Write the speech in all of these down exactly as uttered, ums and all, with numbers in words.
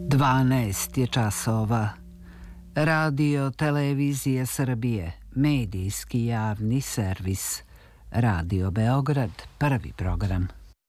dvanaest je časova. Radio Televizije Srbije, medijski javni servis. Radio Beograd, prvi program.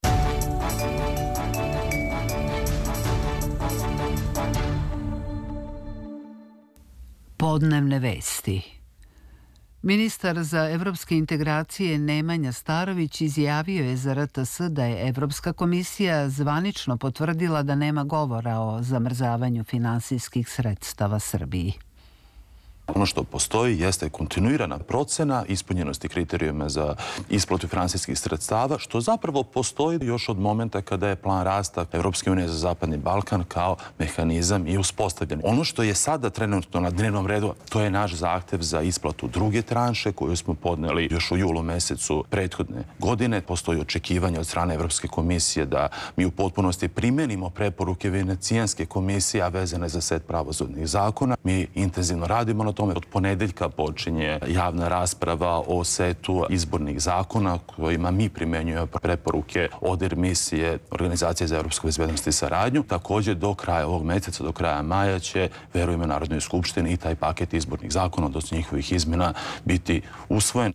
Podnevne vesti. Ministar za evropske integracije Nemanja Starović izjavio je za R T S da je Evropska komisija zvanično potvrdila da nema govora o zamrzavanju finansijskih sredstava Srbiji. Ono što postoji jeste kontinuirana procena ispunjenosti kriterijuma za isplatu finansijskih sredstava, što zapravo postoji još od momenta kada je plan rasta Evropske unije za Zapadni Balkan kao mehanizam i uspostavljen. Ono što je sada trenutno na dnevnom redu, to je naš zahtev za isplatu druge tranše koju smo podneli još u julu mesecu prethodne godine. Postoji očekivanje od strane Evropske komisije da mi u potpunosti primenimo preporuke Venecijanske komisije, a vezane za set pravosudnih zakona. Mi intenzivno radimo na tome. Od ponedeljka počinje javna rasprava o setu izbornih zakona kojima mi primenjujemo preporuke ODIHR misije Organizacije za evropsku bezbednost i saradnju. Također do kraja ovog meseca, do kraja maja će, verujemo, Narodnoj skupštini i taj paket izbornih zakona, odnosno njihovih izmjena, biti usvojen.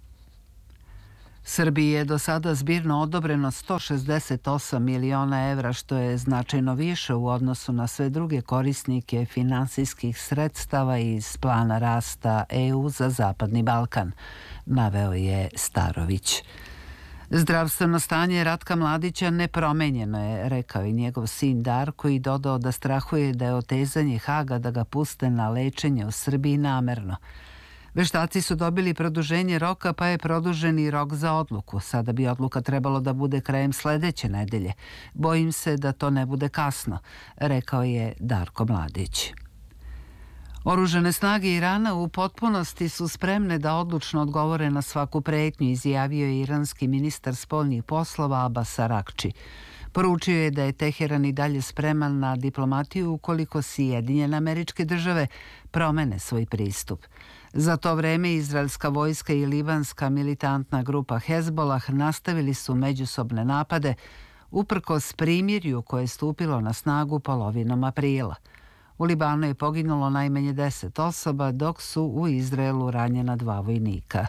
Srbiji je do sada zbirno odobreno sto šezdeset osam miliona evra, što je značajno više u odnosu na sve druge korisnike finansijskih sredstava iz plana rasta E U za Zapadni Balkan, naveo je Starović. Zdravstveno stanje Ratka Mladića nepromenjeno je, rekao i njegov sin Darko, i dodao da strahuje da je otezanje Haga da ga puste na lečenje u Srbiji namerno. Veštaci su dobili produženje roka, pa je produžen i rok za odluku. Sada bi odluka trebalo da bude krajem sledeće nedelje. Bojim se da to ne bude kasno, rekao je Darko Mladić. Oružane snage Irana u potpunosti su spremne da odlučno odgovore na svaku pretnju, izjavio je iranski ministar spoljnih poslova Abbas Arakči. Poručio je da je Teheran i dalje spreman na diplomatiju ukoliko Sjedinjene Američke Države promene svoj pristup. Za to vreme izraelska vojska i libanska militantna grupa Hezbolah nastavili su međusobne napade uprkos primirju koje je stupilo na snagu polovinom aprila. U Libanu je poginulo najmanje deset osoba, dok su u Izraelu ranjena dva vojnika.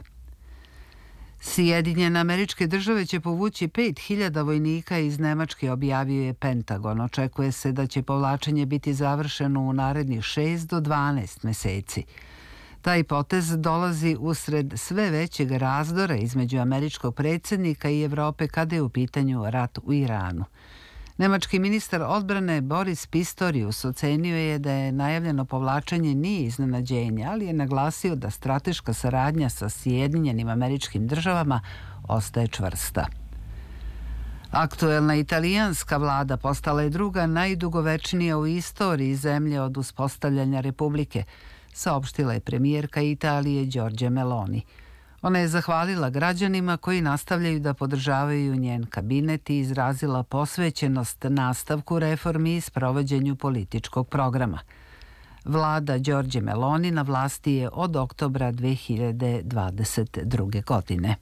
Sjedinjene Američke Države će povući pet hiljada vojnika iz Nemačke, objavio je Pentagon. Očekuje se da će povlačenje biti završeno u narednih šest do dvanaest meseci. Taj potez dolazi usred sve većeg razdora između američkog predsjednika i Evrope kada je u pitanju rat u Iranu. Nemački ministar odbrane Boris Pistorius ocenio je da je najavljeno povlačenje nije iznenađenje, ali je naglasio da strateška saradnja sa Sjedinjenim Američkim Državama ostaje čvrsta. Aktuelna italijanska vlada postala je druga najdugovečnija u istoriji zemlje od uspostavljanja republike, saopštila je premijerka Italije Giorgia Meloni. Ona je zahvalila građanima koji nastavljaju da podržavaju njen kabinet i izrazila posvećenost nastavku reformi i sprovođenju političkog programa. Vlada Giorgia Meloni na vlasti je od oktobra dve hiljade dvadeset druge. godine.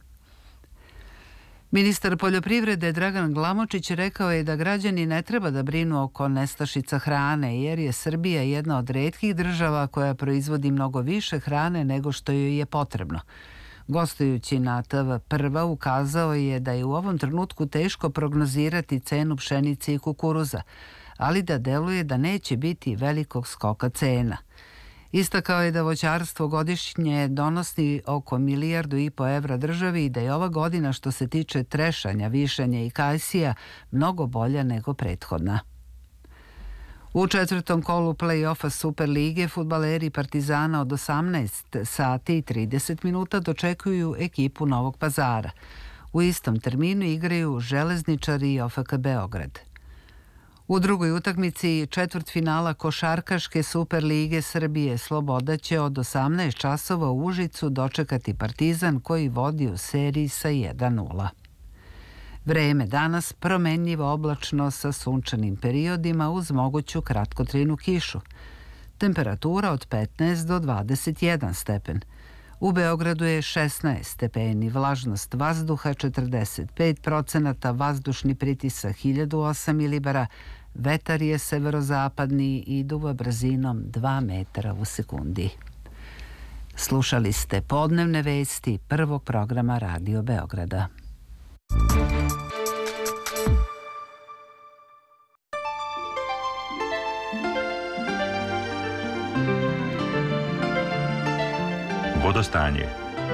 Ministar poljoprivrede Dragan Glamočić rekao je da građani ne treba da brinu oko nestašica hrane, jer je Srbija jedna od retkih država koja proizvodi mnogo više hrane nego što joj je potrebno. Gostujući na T V Prva ukazao je da je u ovom trenutku teško prognozirati cenu pšenice i kukuruza, ali da deluje da neće biti velikog skoka cena. Istakao je da voćarstvo godišnje donosi oko milijardu i po evra državi i da je ova godina što se tiče trešanja, višanja i kajsija mnogo bolja nego prethodna. U četvrtom kolu play-offa Super lige fudbaleri Partizana od osamnaest sati i trideset minuta dočekuju ekipu Novog Pazara. U istom terminu igraju Železničari i O F K Beograd. U drugoj utakmici četvrtfinala košarkaške Super lige Srbije Sloboda će od osamnaest časova u Užicu dočekati Partizan koji vodi u seriji sa jedan nula. Vreme danas promenljivo oblačno sa sunčanim periodima uz moguću kratkotrajnu kišu. Temperatura od petnaest do dvadeset jedan stepen. U Beogradu je šesnaest stepeni, vlažnost vazduha četrdeset pet procenata, vazdušni pritisak hiljadu osam milibara, Vetar je severozapadni i duva brzinom dva metra u sekundi. Slušali ste podnevne vesti prvog programa Radio Beograda. Vodostanje.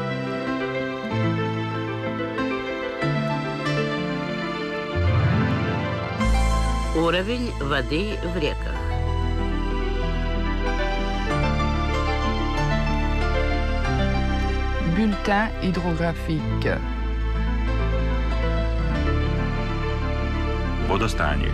Уровень воды в реках. Bulletin hydrographique. Vodostanje.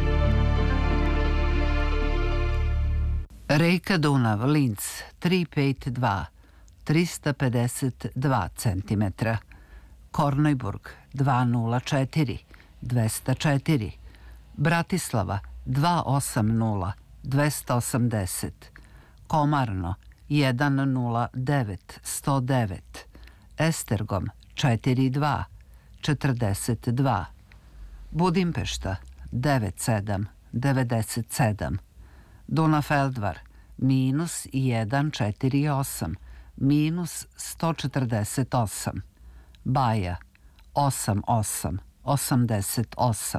Reka Dunav, Linz, tristo pedeset dva, tristo pedeset dva centimetra. Kornojburg, dvesta četiri, dvesta četiri. Bratislava, dvesta osamdeset, dvesta osamdeset. Komarno, sto devet, sto devet. Estergom, četrdeset dva, četrdeset dva. Budimpešta, devedeset sedam, devedeset sedam. Dunafeldvar, minus sto četrdeset osam, minus sto četrdeset osam. Baja, osamdeset osam, osamdeset osam.